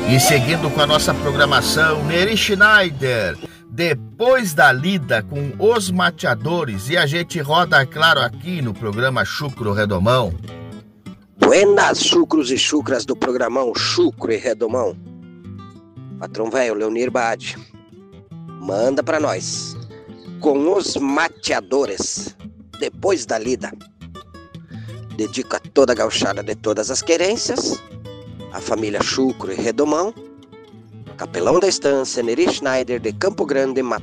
E seguindo com a nossa programação, Neri Schneider, Depois da Lida, com Os Mateadores. E a gente roda, claro, aqui no programa Chucro Redomão. Buenas, chucros e chucras do programão Chucro e Redomão. Patrão velho, Leonir Bade, manda pra nós. Com Os Mateadores, Depois da Lida. Dedico a toda a gauchada de todas as querências, a família Chucro e Redomão, capelão da estância Neri Schneider de Campo Grande,